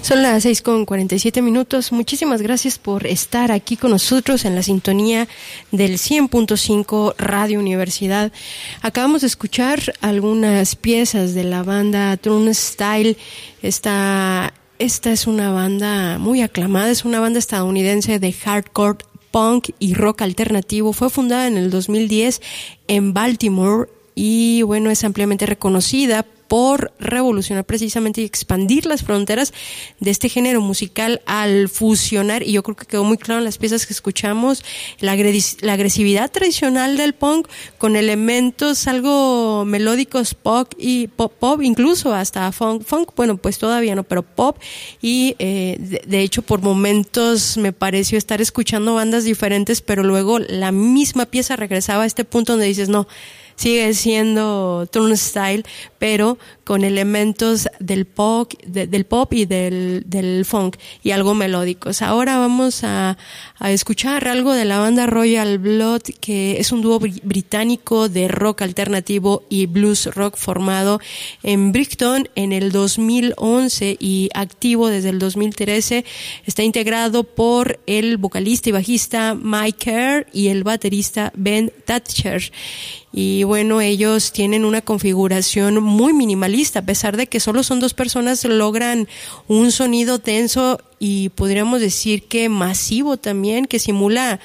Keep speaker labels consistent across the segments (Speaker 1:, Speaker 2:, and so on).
Speaker 1: Son las 6:47. Muchísimas gracias por estar aquí con nosotros en la sintonía del 100.5 Radio Universidad. Acabamos de escuchar algunas piezas de la banda Turnstile. Esta es una banda muy aclamada, es una banda estadounidense de hardcore, punk y rock alternativo. Fue fundada en el 2010 en Baltimore y bueno, es ampliamente reconocida por revolucionar precisamente y expandir las fronteras de este género musical al fusionar, y yo creo que quedó muy claro en las piezas que escuchamos, la agresividad tradicional del punk con elementos algo melódicos pop, incluso hasta funk, bueno, pues todavía no, pero pop, y de hecho por momentos me pareció estar escuchando bandas diferentes, pero luego la misma pieza regresaba a este punto donde dices, no, sigue siendo Turnstile, pero con elementos del pop y del funk y algo melódicos. Ahora vamos a escuchar algo de la banda Royal Blood, que es un dúo británico de rock alternativo y blues rock formado en Brighton en el 2011 y activo desde el 2013. Está integrado por el vocalista y bajista Mike Kerr y el baterista Ben Thatcher. Y bueno, ellos tienen una configuración muy minimalista, a pesar de que solo son dos personas, logran un sonido denso y podríamos decir que masivo también, que simula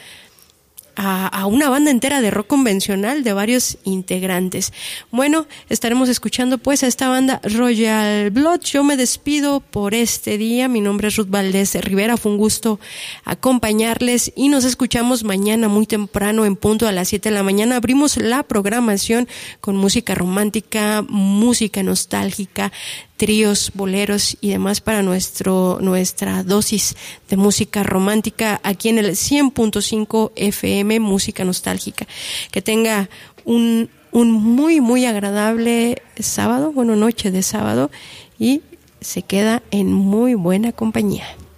Speaker 1: a una banda entera de rock convencional de varios integrantes. Bueno, estaremos escuchando pues a esta banda Royal Blood. Yo me despido por este día. Mi nombre es Ruth Valdés Rivera. Fue un gusto acompañarles y nos escuchamos mañana muy temprano en punto a las 7 de la mañana. Abrimos la programación con música romántica, música nostálgica, tríos, boleros y demás para nuestra dosis de música romántica aquí en el 100.5 FM, música nostálgica. Que tenga un muy, muy agradable sábado, noche de sábado, y se queda en muy buena compañía.